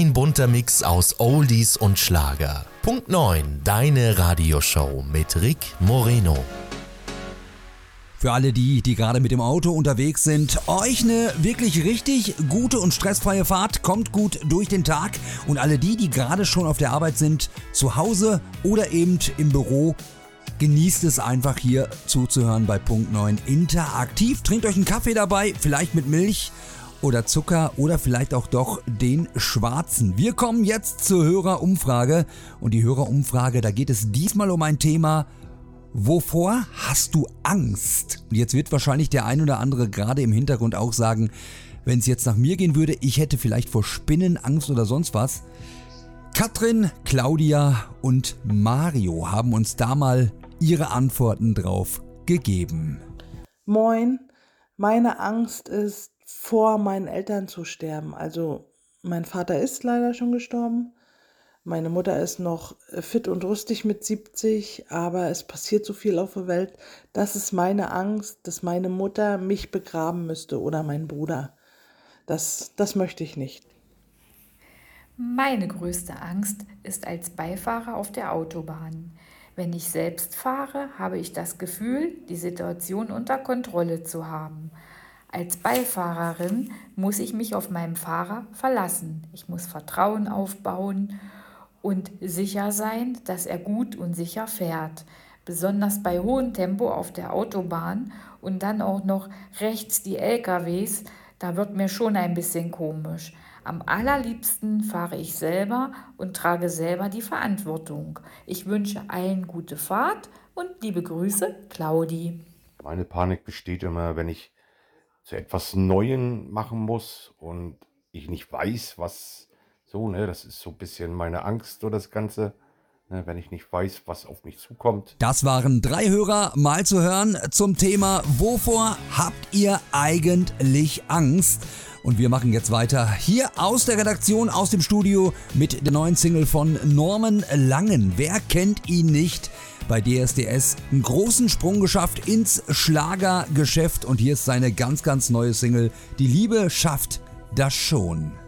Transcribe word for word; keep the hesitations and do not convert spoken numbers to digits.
Ein bunter Mix aus Oldies und Schlager. Punkt neun, deine Radioshow mit Rick Moreno. Für alle die, die gerade mit dem Auto unterwegs sind, euch eine wirklich richtig gute und stressfreie Fahrt, kommt gut durch den Tag. Und alle die, die gerade schon auf der Arbeit sind, zu Hause oder eben im Büro, genießt es einfach hier zuzuhören bei Punkt neun interaktiv. Trinkt euch einen Kaffee dabei, vielleicht mit Milch oder Zucker oder vielleicht auch doch den schwarzen. Wir kommen jetzt zur Hörerumfrage und die Hörerumfrage, da geht es diesmal um ein Thema: Wovor hast du Angst? Und jetzt wird wahrscheinlich der ein oder andere gerade im Hintergrund auch sagen, wenn es jetzt nach mir gehen würde, ich hätte vielleicht vor Spinnen Angst oder sonst was. Katrin, Claudia und Mario haben uns da mal ihre Antworten drauf gegeben. Moin, meine Angst ist, vor meinen Eltern zu sterben. Also mein Vater ist leider schon gestorben. Meine Mutter ist noch fit und rüstig mit siebzig, aber es passiert so viel auf der Welt. Das ist meine Angst, dass meine Mutter mich begraben müsste oder mein Bruder. Das, das möchte ich nicht. Meine größte Angst ist als Beifahrer auf der Autobahn. Wenn ich selbst fahre, habe ich das Gefühl, die Situation unter Kontrolle zu haben. Als Beifahrerin muss ich mich auf meinen Fahrer verlassen. Ich muss Vertrauen aufbauen und sicher sein, dass er gut und sicher fährt. Besonders bei hohem Tempo auf der Autobahn und dann auch noch rechts die L K Ws, da wird mir schon ein bisschen komisch. Am allerliebsten fahre ich selber und trage selber die Verantwortung. Ich wünsche allen gute Fahrt und liebe Grüße, Claudi. Meine Panik besteht immer, wenn ich zu etwas Neuem machen muss und ich nicht weiß, was so, ne, das ist so ein bisschen meine Angst, so das Ganze, ne, wenn ich nicht weiß, was auf mich zukommt. Das waren drei Hörer mal zu hören zum Thema: Wovor habt ihr eigentlich Angst? Und wir machen jetzt weiter hier aus der Redaktion, aus dem Studio mit der neuen Single von Norman Langen. Wer kennt ihn nicht? Bei D S D S einen großen Sprung geschafft ins Schlagergeschäft und hier ist seine ganz, ganz neue Single: Die Liebe schafft das schon.